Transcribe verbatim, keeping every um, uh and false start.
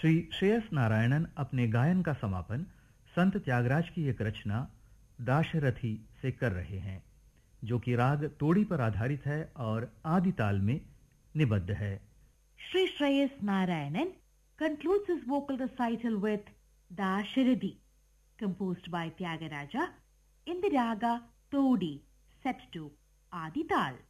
श्री श्रेयस नारायणन अपने गायन का समापन संत त्यागराज की एक रचना दाशरथी से कर रहे हैं, जो कि राग तोड़ी पर आधारित है और आदि ताल में निबद्ध है। Sri Shreyas Narayanan concludes his vocal recital with Dasharadi, composed by Tyagaraja in the raga Todi, set to Adi Tal.